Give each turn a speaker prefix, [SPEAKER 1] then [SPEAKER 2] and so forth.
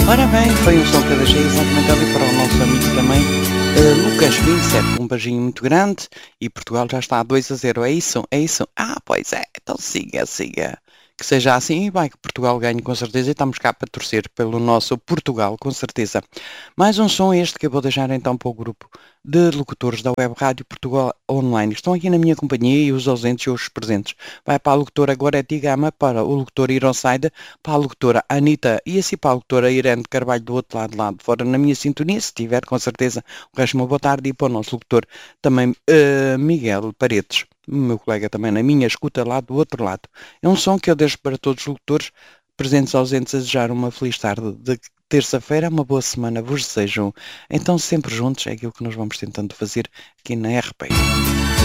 [SPEAKER 1] Ora bem, foi um som que eu deixei exatamente ali para o nosso amigo também, Lucas 27, um beijinho muito grande e Portugal já está a 2-0, é isso? É isso? Ah, pois é, então siga, siga. Que seja assim e vai que Portugal ganhe com certeza e estamos cá para torcer pelo nosso Portugal, com certeza. Mais um som este que eu vou deixar então para o grupo de locutores da Web Rádio Portugal Online. Estão aqui na minha companhia e os ausentes e os presentes. Vai para a locutora Goretti Gama, para o locutor Ironside, para a locutora Anitta e assim para a locutora Irene de Carvalho do outro lado, lá de fora, na minha sintonia, se tiver, com certeza, o resto uma boa tarde e para o nosso locutor também Miguel Paredes, meu colega também na minha escuta lá do outro lado. É um som que eu deixo para todos os locutores, presentes ausentes, a desejar uma feliz tarde de terça-feira, uma boa semana vos desejam. Então sempre juntos é aquilo que nós vamos tentando fazer aqui na RP.